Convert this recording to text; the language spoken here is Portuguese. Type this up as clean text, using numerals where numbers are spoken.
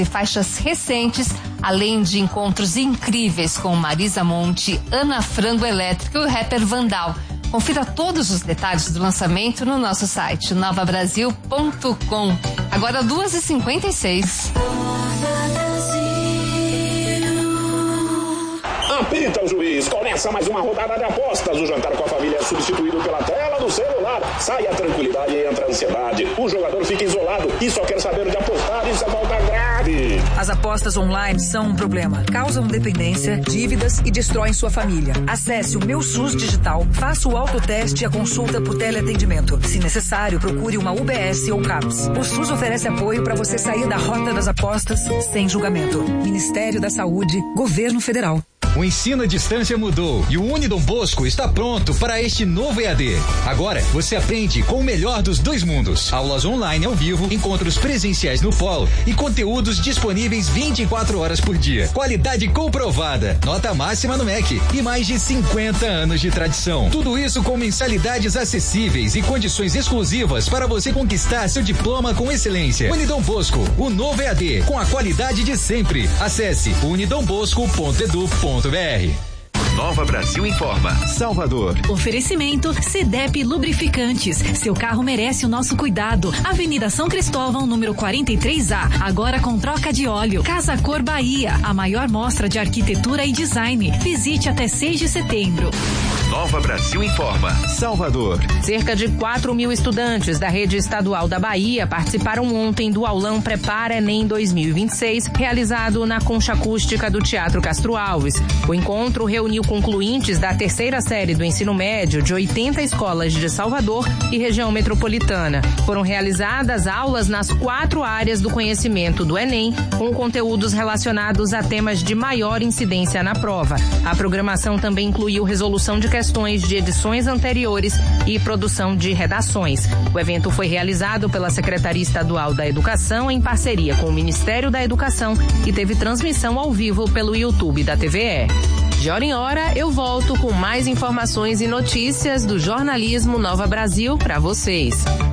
e faixas recentes, além de encontros incríveis com Marisa Monte, Ana Frango Elétrica e o rapper Vandal. Confira todos os detalhes do lançamento no nosso site novabrasil.com. Agora 2h56. Apita o juiz, começa mais uma rodada de apostas. O jantar com a família é substituído pela tela do celular. Sai a tranquilidade e entra a ansiedade. O jogador fica isolado e só quer saber de apostar. Isso é falta grave. As apostas online são um problema. Causam dependência, dívidas e destroem sua família. Acesse o Meu SUS Digital, faça o autoteste e a consulta por teleatendimento. Se necessário, procure uma UBS ou CAPS. O SUS oferece apoio para você sair da rota das apostas sem julgamento. Ministério da Saúde, Governo Federal. O ensino à distância mudou e o Unidom Bosco está pronto para este novo EAD. Agora, você aprende com o melhor dos dois mundos. Aulas online ao vivo, encontros presenciais no polo e conteúdos disponíveis 24 horas por dia. Qualidade comprovada, nota máxima no MEC e mais de 50 anos de tradição. Tudo isso com mensalidades acessíveis e condições exclusivas para você conquistar seu diploma com excelência. Unidom Bosco, o novo EAD, com a qualidade de sempre. Acesse unidombosco.edu.br. Nova Brasil informa. Salvador. Oferecimento CDEP Lubrificantes. Seu carro merece o nosso cuidado. Avenida São Cristóvão, número 43A. Agora com troca de óleo. Casa Cor Bahia. A maior mostra de arquitetura e design. Visite até 6 de setembro. Nova Brasil informa. Salvador. Cerca de 4.000 estudantes da rede estadual da Bahia participaram ontem do aulão Prepara Enem 2026, realizado na Concha Acústica do Teatro Castro Alves. O encontro reuniu concluintes da terceira série do ensino médio de 80 escolas de Salvador e região metropolitana. Foram realizadas aulas nas 4 áreas do conhecimento do Enem, com conteúdos relacionados a temas de maior incidência na prova. A programação também incluiu resolução de questões de edições anteriores e produção de redações. O evento foi realizado pela Secretaria Estadual da Educação em parceria com o Ministério da Educação e teve transmissão ao vivo pelo YouTube da TVE. De hora em hora, eu volto com mais informações e notícias do jornalismo Nova Brasil para vocês.